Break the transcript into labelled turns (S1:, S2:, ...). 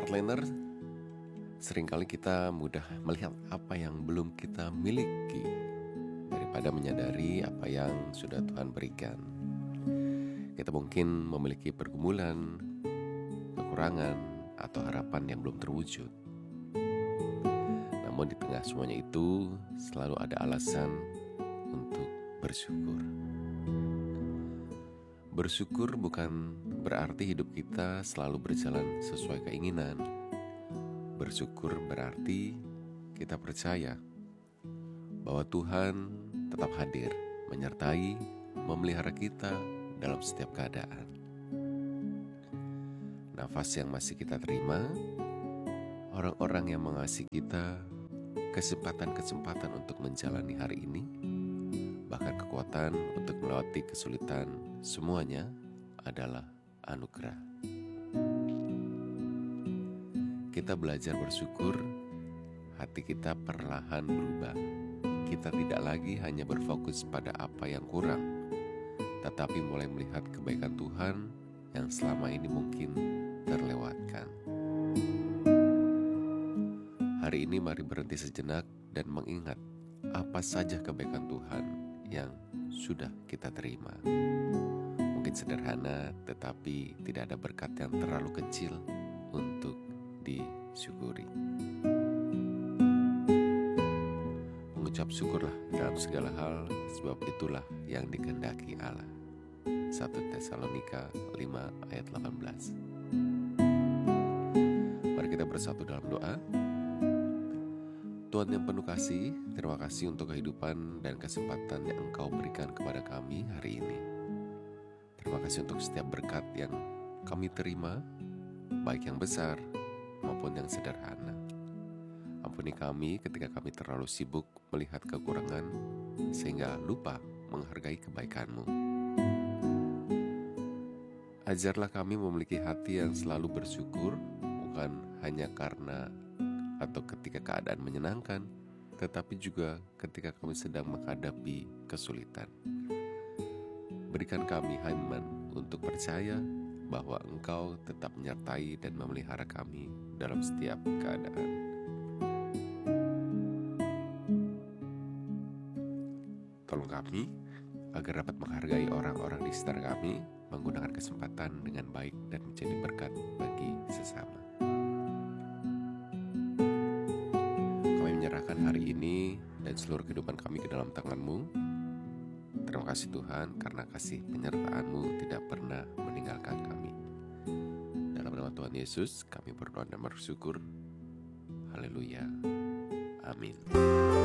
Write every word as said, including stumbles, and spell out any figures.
S1: Heartliner, seringkali kita mudah melihat apa yang belum kita miliki daripada menyadari apa yang sudah Tuhan berikan. Kita mungkin memiliki pergumulan, kekurangan, atau harapan yang belum terwujud. Namun di tengah semuanya itu selalu ada alasan untuk bersyukur. Bersyukur bukan berarti hidup kita selalu berjalan sesuai keinginan. Bersyukur berarti kita percaya bahwa Tuhan tetap hadir, menyertai, memelihara kita dalam setiap keadaan. Nafas yang masih kita terima, orang-orang yang mengasihi kita, kesempatan-kesempatan untuk menjalani hari ini, bahkan kekuatan untuk melewati kesulitan, semuanya adalah anugerah. Kita belajar bersyukur, hati kita perlahan berubah. Kita tidak lagi hanya berfokus pada apa yang kurang, tetapi mulai melihat kebaikan Tuhan yang selama ini mungkin terlewatkan. Hari ini mari berhenti sejenak dan mengingat apa saja kebaikan Tuhan yang sudah kita terima. Mungkin sederhana, tetapi tidak ada berkat yang terlalu kecil untuk disyukuri. Mengucap syukurlah dalam segala hal, sebab itulah yang dikehendaki Allah. satu Tesalonika lima ayat delapan belas. Mari kita bersatu dalam doa. Tuhan yang penuh kasih, terima kasih untuk kehidupan dan kesempatan yang Engkau berikan kepada kami hari ini. Terima kasih untuk setiap berkat yang kami terima, baik yang besar maupun yang sederhana. Ampuni kami ketika kami terlalu sibuk melihat kekurangan, sehingga lupa menghargai kebaikan-Mu. Ajarlah kami memiliki hati yang selalu bersyukur, bukan hanya karena atau ketika keadaan menyenangkan, tetapi juga ketika kami sedang menghadapi kesulitan. Berikan kami iman untuk percaya bahwa Engkau tetap menyertai dan memelihara kami dalam setiap keadaan. Tolong kami agar dapat menghargai orang-orang di sekitar kami, menggunakan kesempatan dengan baik dan menjadi berkat bagi sesama. Kami menyerahkan hari ini dan seluruh kehidupan kami ke dalam tangan-Mu. Terima kasih Tuhan, karena kasih penyertaan-Mu tidak pernah meninggalkan kami. Dalam nama Tuhan Yesus kami berdoa dan bersyukur. Haleluya. Amin.